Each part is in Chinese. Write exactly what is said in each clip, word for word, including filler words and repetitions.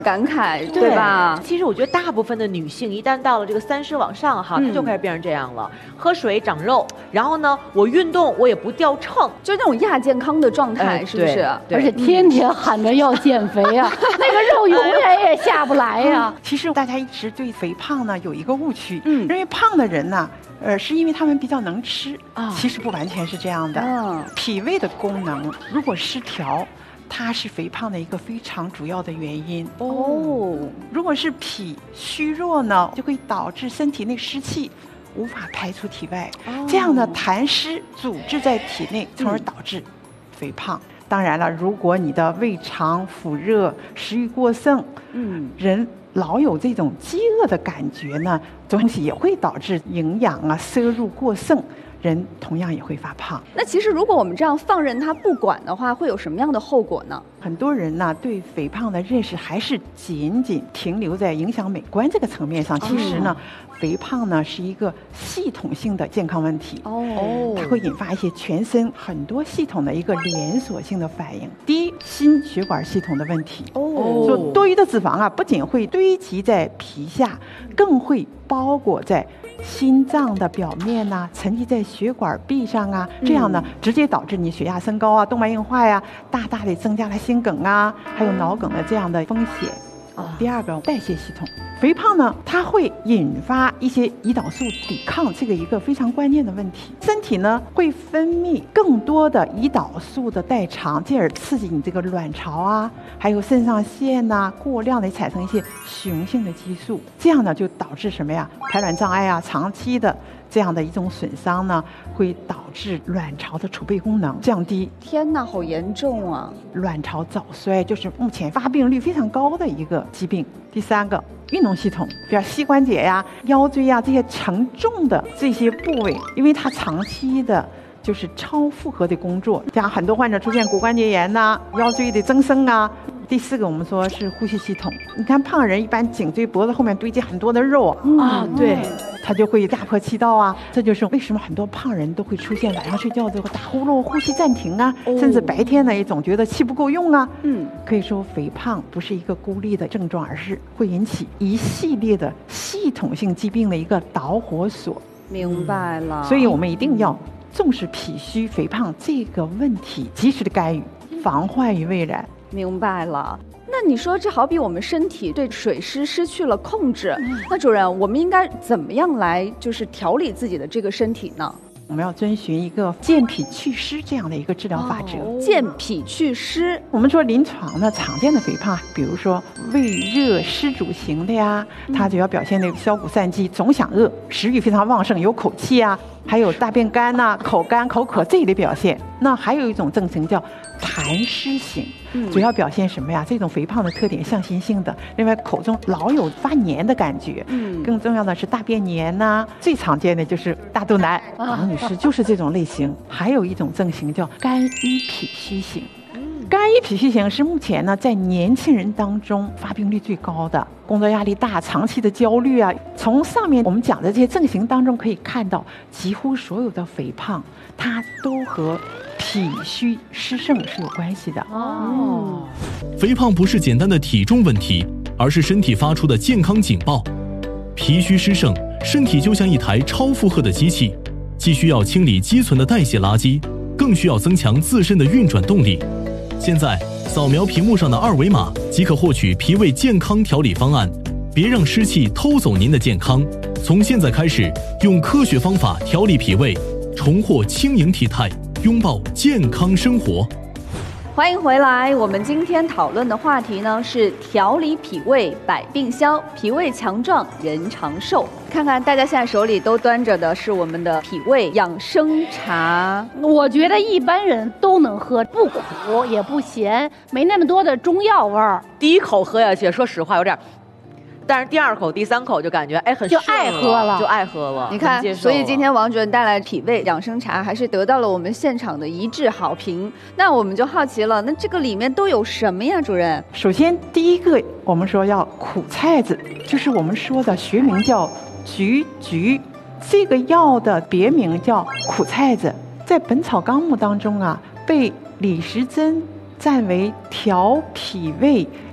感慨，对吧？ 其实我觉得大部分的女性一旦到了这个三十往上哈，她、嗯、就开始变成这样了，喝水长肉，然后呢，我运动我也不掉秤， 就那种亚健康的状态，呃、是不是？ 而且天天喊着要减肥啊，那个肉永远也下不来呀、啊。 其实大家一直对肥胖呢有一个误区，嗯，认为胖的人呢。呃，是因为他们比较能吃啊，其实不完全是这样的。嗯，脾胃的功能如果失调，它是肥胖的一个非常主要的原因。哦，如果是脾虚弱呢，就会导致身体内湿气无法排出体外，哦、这样的痰湿阻滞在体内，从而导致肥胖。嗯、当然了，如果你的胃肠腑热、食欲过剩，嗯，人。老有这种饥饿的感觉呢，东西也会导致营养啊摄入过剩，人同样也会发胖。 那其实如果我们这样放任它不管的话，会有什么样的后果呢？ 很多人呢对肥胖的认识还是仅仅停留在影响美观这个层面上。其实呢，哦、肥胖呢是一个系统性的健康问题。哦，它会引发一些全身很多系统的一个连锁性的反应。第一，心血管系统的问题。哦，说多余的脂肪啊，不仅会堆积在皮下，更会包裹在心脏的表面呐、啊，沉积在血管壁上啊，这样呢，直接导致你血压升高啊，动脉硬化呀、啊，大大的增加了心梗啊，还有脑梗的这样的风险。啊，第二个代谢系统，肥胖呢，它会引发一些胰岛素抵抗，这个一个非常关键的问题。身体呢会分泌更多的胰岛素的代偿，进而刺激你这个卵巢啊，还有肾上腺呐、啊，过量的产生一些雄性的激素，这样呢就导致什么呀？排卵障碍啊，长期的这样的一种损伤呢，会导致卵巢的储备功能降低。 天哪，好严重啊！ 卵巢早衰就是目前发病率非常高的一个疾病。第三个，运动系统，比如膝关节呀、腰椎呀这些沉重的这些部位，因为它长期的就是超负荷的工作，像很多患者出现骨关节炎呐、啊、腰椎的增生啊。第四个，我们说是呼吸系统。你看胖人一般颈椎脖子后面堆积很多的肉啊， 嗯、对， 它就会压迫气道啊。这就是为什么很多胖人都会出现晚上睡觉之后打呼噜、呼吸暂停啊，哦、甚至白天呢也总觉得气不够用啊。嗯，可以说肥胖不是一个孤立的症状，而是会引起一系列的系统性疾病的一个导火索。 明白了。 所以我们一定要重视脾虚肥胖这个问题，及时的干预，防患于未然。 明白了。那你说这好比我们身体对水湿失去了控制，嗯、那主任，我们应该怎么样来就是调理自己的这个身体呢？ 我们要遵循一个健脾祛湿这样的一个治疗法则。 哦、健脾祛湿， 我们说临床呢常见的肥胖，比如说胃热湿阻型的呀，它主要表现那个消谷散饥、总想饿、食欲非常旺盛、有口气啊，还有大便干呐、啊、口干口渴这一类表现。那还有一种症型叫痰湿型。主要表现什么呀？这种肥胖的特点向心性的，另外口中老有发黏的感觉，嗯，更重要的是大便黏呐、啊，最常见的就是大肚腩，王女士就是这种类型。还有一种症型叫肝郁脾虚型。肝郁脾虚型是目前呢在年轻人当中发病率最高的，工作压力大、长期的焦虑啊。从上面我们讲的这些症型当中可以看到，几乎所有的肥胖，它都和脾虚湿盛是有关系的。 哦，肥胖不是简单的体重问题，而是身体发出的健康警报。脾虚湿盛，身体就像一台超负荷的机器，既需要清理积存的代谢垃圾，更需要增强自身的运转动力。现在扫描屏幕上的二维码即可获取脾胃健康调理方案，别让湿气偷走您的健康。从现在开始，用科学方法调理脾胃，重获轻盈体态，拥抱健康生活。 欢迎回来，我们今天讨论的话题呢是调理脾胃百病消，脾胃强壮人长寿。看看大家现在手里都端着的是我们的脾胃养生茶， 我觉得一般人都能喝，不苦也不咸，没那么多的中药味儿。 第一口喝下去，说实话有点，但是第二口、第三口就感觉哎很就爱喝了， 就爱喝了。 你看，所以今天王主任带来脾胃养生茶，还是得到了我们现场的一致好评。那我们就好奇了，那这个里面都有什么呀，主任？ 首先，第一个我们说要苦菜子，就是我们说的学名叫菊菊，这个药的别名叫苦菜子，在《本草纲目》当中啊，被李时珍赞为调脾胃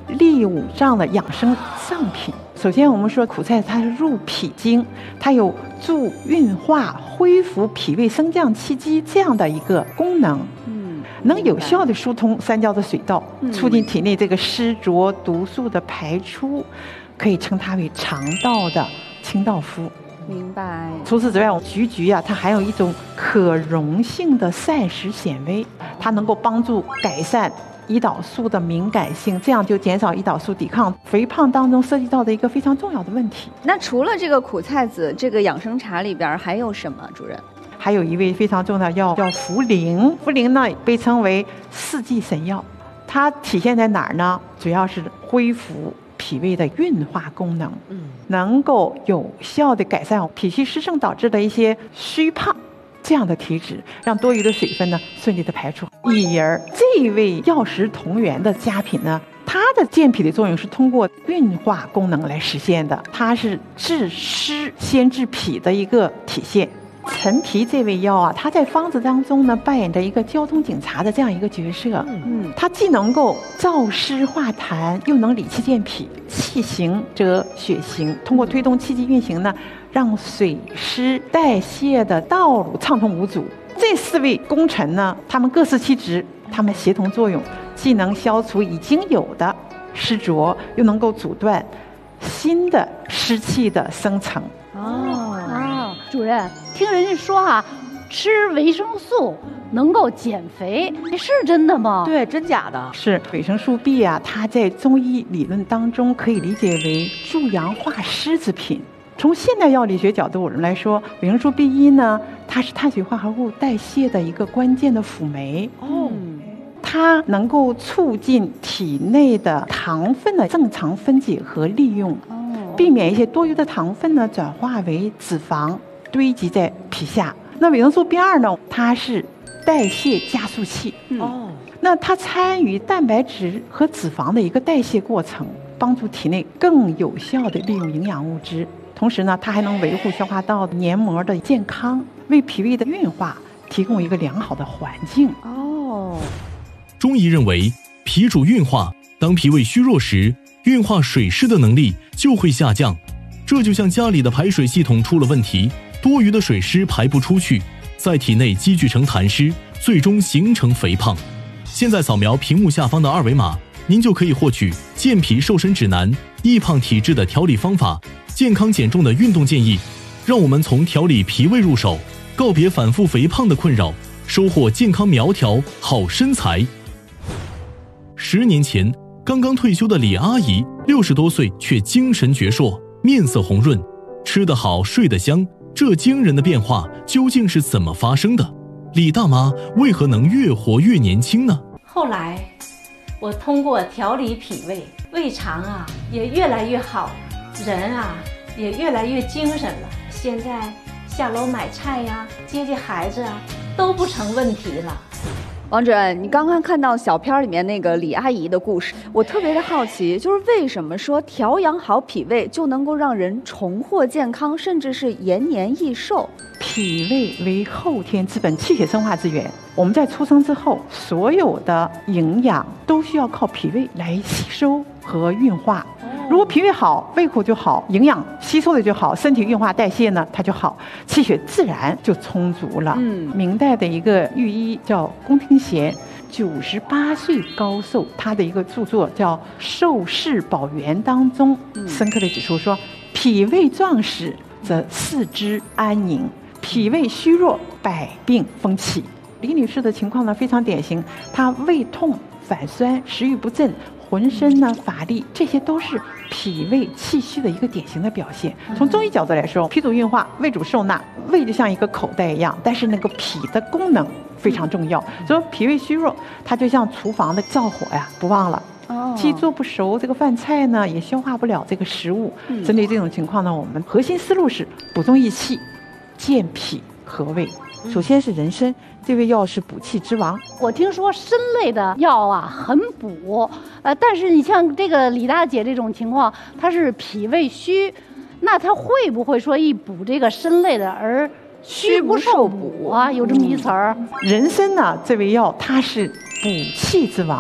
利五脏的养生上品。首先我们说苦菜它是入脾经，它有助运化、恢复脾胃升降气机这样的一个功能，嗯，能有效的疏通三焦的水道，促进体内这个湿浊毒素的排出，可以称它为肠道的清道夫。 明白。 除此之外，菊菊啊，它含有一种可溶性的膳食纤维，它能够帮助改善胰岛素的敏感性，这样就减少胰岛素抵抗肥胖当中涉及到的一个非常重要的问题。 那除了这个苦菜子，这个养生茶里边还有什么，主任？ 还有一味非常重要的药叫茯苓，茯苓呢被称为四季神药，它体现在哪儿呢？主要是恢复脾胃的运化功能，嗯，能够有效的改善脾虚湿盛导致的一些虚胖这样的体质，让多余的水分呢顺利的排出。以而这一味药食同源的佳品呢，它的健脾的作用是通过运化功能来实现的，它是治湿先治脾的一个体现。陈皮这味药啊，它在方子当中呢扮演着一个交通警察的这样一个角色。嗯，它既能够燥湿化痰，又能理气健脾。气行则血行，通过推动气机运行呢，让水湿代谢的道路畅通无阻。这四位功臣呢，他们各司其职，他们协同作用，既能消除已经有的湿浊，又能够阻断新的湿气的生成。 哦啊，主任，听人家说啊，吃维生素能够减肥，是真的吗？ 对，真假的？ 是维生素 B 啊，它在中医理论当中可以理解为助阳化湿之品。从现代药理学角度来说，维生素 B 一 呢，它是碳水化合物代谢的一个关键的辅酶。哦。它能够促进体内的糖分的正常分解和利用，避免一些多余的糖分呢转化为脂肪堆积在皮下。那维生素 B 二 呢，它是代谢加速器。哦，那它参与蛋白质和脂肪的一个代谢过程，帮助体内更有效地利用营养物质。同时呢，它还能维护消化道黏膜的健康，为脾胃的运化提供一个良好的环境。哦。 中医认为，脾主运化，当脾胃虚弱时，运化水湿的能力就会下降。这就像家里的排水系统出了问题，多余的水湿排不出去，在体内积聚成痰湿，最终形成肥胖。现在扫描屏幕下方的二维码，您就可以获取健脾瘦身指南、易胖体质的调理方法、健康减重的运动建议。让我们从调理脾胃入手，告别反复肥胖的困扰，收获健康苗条好身材。十年前，刚刚退休的李阿姨，六十多岁却精神矍铄，面色红润，吃得好，睡得香。这惊人的变化究竟是怎么发生的？李大妈为何能越活越年轻呢？ 后来，我通过调理脾胃，胃肠啊也越来越好，人啊也越来越精神了。现在下楼买菜呀、接接孩子啊，都不成问题了。 王主任，你刚刚看到小片里面那个李阿姨的故事，我特别的好奇，就是为什么说调养好脾胃就能够让人重获健康，甚至是延年益寿？ 脾胃为后天之本，气血生化之源。我们在出生之后，所有的营养都需要靠脾胃来吸收和运化。如果脾胃好，胃口就好，营养吸收的就好，身体运化代谢呢它就好，气血自然就充足了。嗯，明代的一个御医叫龚廷贤，九十八岁高寿，他的一个著作叫《寿世保元》当中，深刻的指出说，脾胃壮实则四肢安宁，脾胃虚弱百病风起。李女士的情况呢非常典型，她胃痛、反酸、食欲不振，浑身呢乏力，这些都是脾胃气虚的一个典型的表现。从中医角度来说，脾主运化，胃主受纳，胃就像一个口袋一样，但是那个脾的功能非常重要。所以脾胃虚弱，它就像厨房的灶火呀，不忘了。既做不熟这个饭菜呢，也消化不了这个食物。针对这种情况呢，我们核心思路是补中益气，健脾和胃。首先是人参，这味药是补气之王。 我听说参类的药啊很补，呃，但是你像这个李大姐这种情况，她是脾胃虚，那她会不会说一补这个参类的而虚不受补啊？有这么一词儿。 人参呢，这味药它是补气之王。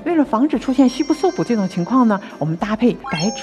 为了防止出现虚不受补这种情况呢，我们搭配白术。